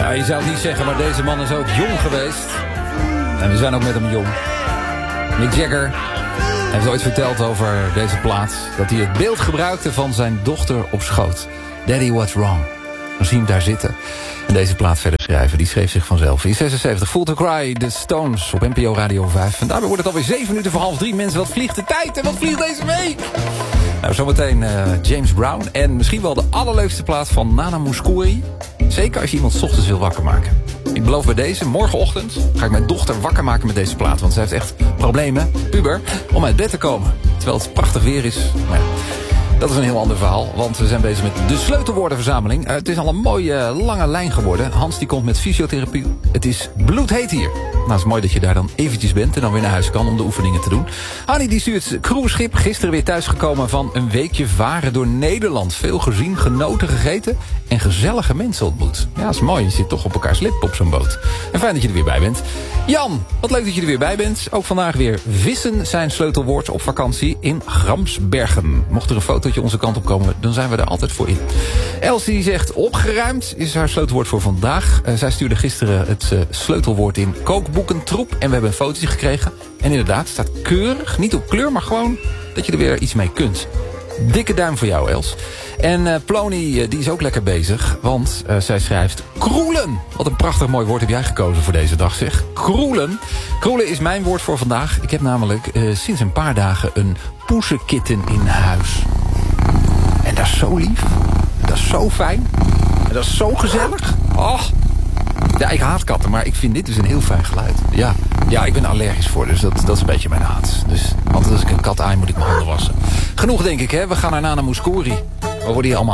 Nou, je zou het niet zeggen, maar deze man is ook jong geweest. En we zijn ook met hem jong. Mick Jagger heeft ooit verteld over deze plaat dat hij het beeld gebruikte van zijn dochter op schoot. Daddy, what's wrong? Dan zie je hem daar zitten. En deze plaat verder schrijven, die schreef zich vanzelf. In 76, Full to Cry, The Stones op NPO Radio 5. En daarbij wordt het alweer 2:07. Mensen, wat vliegt de tijd en wat vliegt deze week? Nou, zometeen James Brown. En misschien wel de allerleukste plaat van Nana Mouskouri. Zeker als je iemand 's ochtends wil wakker maken. Ik beloof bij deze, morgenochtend ga ik mijn dochter wakker maken met deze plaat. Want ze heeft echt problemen, puber, om uit bed te komen. Terwijl het prachtig weer is. Maar ja, dat is een heel ander verhaal, want we zijn bezig met de sleutelwoordenverzameling. Het is al een mooie lange lijn geworden. Hans die komt met fysiotherapie. Het is bloedheet hier. Nou, het is mooi dat je daar dan eventjes bent en dan weer naar huis kan om de oefeningen te doen. Annie die stuurt cruiseschip, gisteren weer thuisgekomen van een weekje varen door Nederland. Veel gezien, genoten, gegeten en gezellige mensen ontmoet. Ja, dat is mooi. Je zit toch op elkaars lip op zo'n boot. En fijn dat je er weer bij bent. Jan, wat leuk dat je er weer bij bent. Ook vandaag weer vissen zijn sleutelwoord op vakantie in Gramsbergen. Mocht er een fotootje onze kant op komen, dan zijn we er altijd voor in. Elsie zegt opgeruimd is haar sleutelwoord voor vandaag. Zij stuurde gisteren het sleutelwoord in kookboekentroep. En we hebben een fotootje gekregen. En inderdaad, het staat keurig. Niet op kleur, maar gewoon dat je er weer iets mee kunt. Dikke duim voor jou, Els. En Plony, die is ook lekker bezig. Want zij schrijft kroelen. Wat een prachtig mooi woord heb jij gekozen voor deze dag, zeg. Kroelen. Kroelen is mijn woord voor vandaag. Ik heb namelijk sinds een paar dagen een poesenkitten in huis. En dat is zo lief. Dat is zo fijn. En dat is zo gezellig. Oh. Ja, ik haat katten, maar ik vind dit dus een heel fijn geluid. Ja, ik ben allergisch voor, dus dat is een beetje mijn haat. Dus altijd als ik een kat aai, moet ik mijn handen wassen. Genoeg, denk ik, hè. We gaan naar Nana Mouskouri. We worden hier allemaal